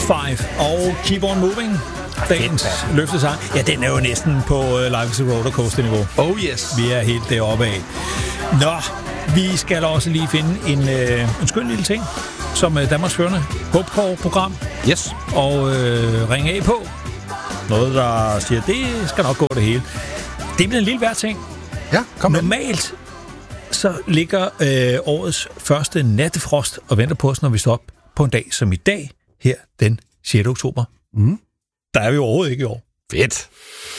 Five og Keep On Moving. Dagens løftesang. Ja, den er jo næsten på Life is a Rollercoaster-niveau. Oh yes. Vi er helt deroppe af. Nå, vi skal også lige finde en skøn lille ting, som Danmarks førende HubCore-program. Yes. Og ringe af på. Noget, der siger, det skal nok gå det hele. Det bliver en lille værd ting. Ja, kom med. Normalt så ligger årets første nattefrost og venter på os, når vi står op på en dag som i dag, her den 6. oktober. Der er vi overhovedet ikke i år. Fedt.